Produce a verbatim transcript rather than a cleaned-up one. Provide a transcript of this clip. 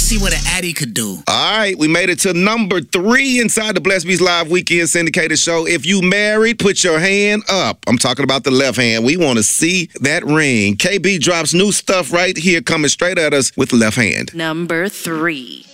see what an Addy could do. All right, we made it to number three inside the Blessed Beats Live Weekend Syndicated Show. If you married, put your hand up. I'm talking about the left hand. We want to see that ring. K B drops new stuff right here coming straight at us with the left hand. Number three.